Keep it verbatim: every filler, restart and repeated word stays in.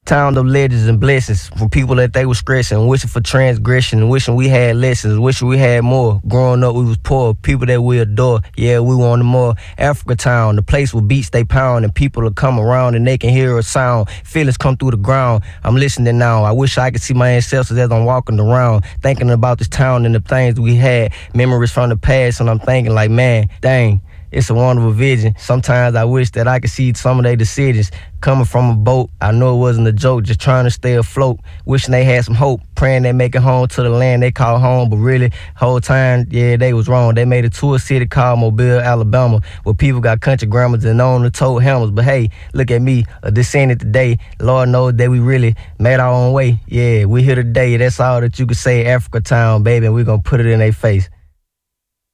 Town of legends and blessings from people that they was stressing, wishing for transgression, wishing we had lessons, wishing we had more. Growing up, we was poor, people that we adore. Yeah, we wanted more. Africa Town, the place where beats they pound and people will come around and they can hear a sound. Feelings come through the ground. I'm listening now. I wish I could see my ancestors as I'm walking around, thinking about this town and the things we had, memories from the past, and I'm thinking like, man, dang. It's a wonderful vision. Sometimes I wish that I could see some of their decisions coming from a boat. I know it wasn't a joke, just trying to stay afloat, wishing they had some hope, praying they make it home to the land they call home. But really, whole time, yeah, they was wrong. They made it to a city called Mobile, Alabama, where people got country grandmas and own the tote hammers. But hey, look at me, a descendant today. Lord knows that we really made our own way. Yeah, we here today. That's all that you can say, Africa Town, baby, and we gonna put it in their face.